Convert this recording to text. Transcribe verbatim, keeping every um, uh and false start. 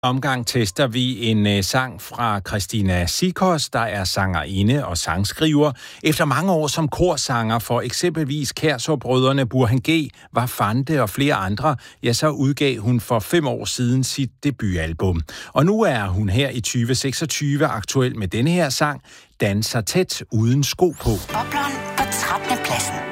Omgang tester vi en uh, sang fra Christina Sikos, der er sangerinde og sangskriver. Efter mange år som korsanger for eksempelvis Kærså-brødrene, Burhan G, Vafante og flere andre, ja, så udgav hun for fem år siden sit debutalbum. Og nu er hun her i tyve seksogtyve aktuel med denne her sang, Danser tæt uden sko på. Bobleren på trettende pladsen.